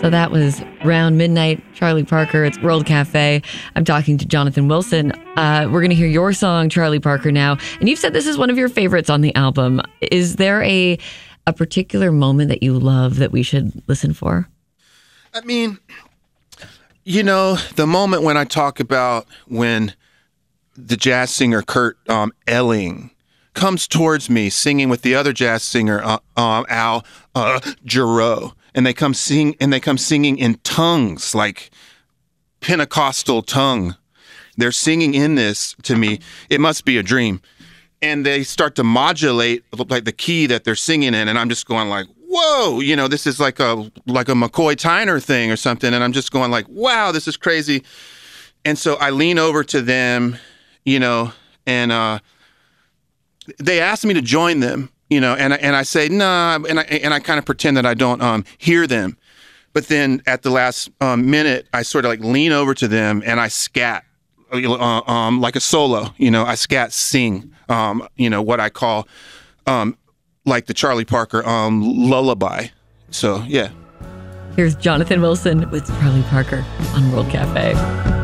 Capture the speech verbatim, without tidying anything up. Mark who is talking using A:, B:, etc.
A: So that was Round Midnight, Charlie Parker. It's World Cafe. I'm talking to Jonathan Wilson. Uh, we're going to hear your song, Charlie Parker, now. And you've said this is one of your favorites on the album. Is there a a particular moment that you love that we should listen for?
B: I mean, you know, the moment when I talk about when the jazz singer Kurt um, Elling comes towards me singing with the other jazz singer, uh, um, Al uh, Jarreau. And they come sing, and they come singing in tongues, like Pentecostal tongue. They're singing in this to me. It must be a dream. And they start to modulate like the key that they're singing in, and I'm just going like, "Whoa!" You know, this is like a like a McCoy Tyner thing or something. And I'm just going like, "Wow, this is crazy." And so I lean over to them, you know, and uh, they asked me to join them. You know, and and I say nah, and I and I kind of pretend that I don't um, hear them, but then at the last um, minute, I sort of like lean over to them and I scat, uh, um, like a solo. You know, I scat sing, um, you know, what I call um, like the Charlie Parker um, lullaby. So yeah.
A: Here's Jonathan Wilson with Charlie Parker on World Cafe.